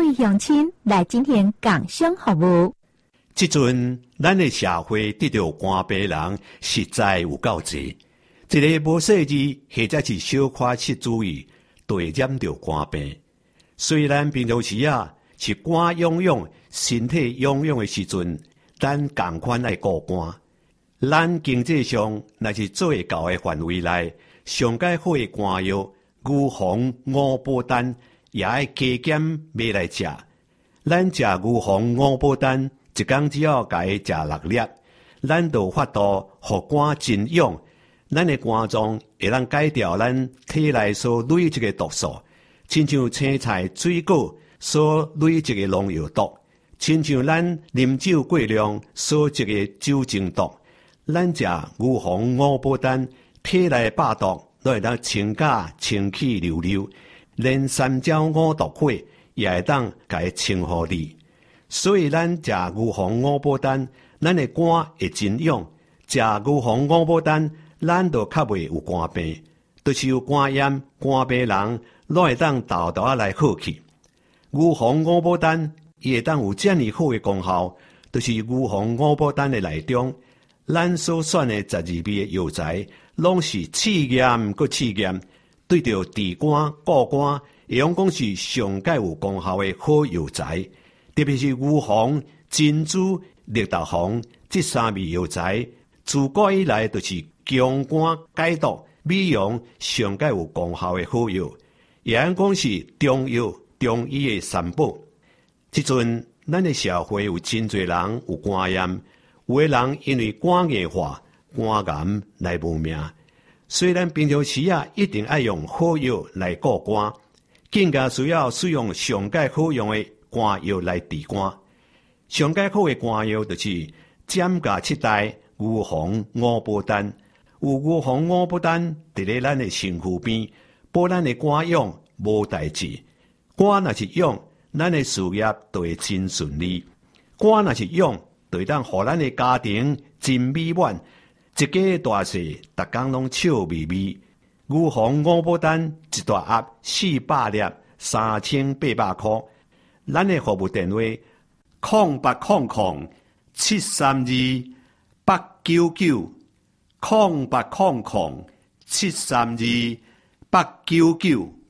位乡亲来进行共享服务。 即阵咱的社会得到官病人实在有够济，一个无细致或者是小可惜主义，就会染到官病。虽然平常时是肝痒痒、身体痒痒的时阵，咱同款爱顾肝。咱经济上若是做会到的范围内，上解好的肝药、牛黄、五宝丹也爱加减买来食。咱食牛黄、五宝丹，一天只要甲伊食6粒，咱就有法度互肝真痒。咱的肝脏会当改掉咱体内所累积的毒素，亲像青菜、水果所累积的农药毒，亲像咱啉酒过量所积的酒精毒。咱食牛黄、五宝丹，体内百毒都会当清假、清气溜溜，连三焦五毒火也会当甲伊清互你。所以咱食牛黄、五宝丹，咱的肝会真痒；食牛黄、五宝丹，咱就较袂有肝病，就是有肝炎、肝病人，拢会当豆豆来好去。牛黄、五宝丹伊会当有这么好的功效，就是牛黄、五宝丹的内中，咱所选的12味的药材，拢是试验搁试验，对着治肝、固肝，会用讲是上界有功效的好药材。特别是牛黄、珍珠、绿豆黄这3味药材，自古以来就是强肝解毒、美容上界有功效的好药，也按讲是中药、中医的三宝。即阵咱的社会有真侪人有肝炎，有的人因为肝硬化、肝癌来无命。虽然平常时一定爱用好药来顾肝，更加需要使用上界好用的肝药来治肝。上界好的肝药就是占甲7代牛黄、五宝丹。有牛黄、五宝丹伫咧咱的身躯边，保咱的肝痒无代志。肝若是痒，咱的事业就会真顺利；肝若是痒，就会当互咱的家庭真美满，一家大细，逐工拢笑眯眯。牛黄、五宝丹一大盒400粒，3800块。咱的服务电话：0800-732-899，0800-732-899。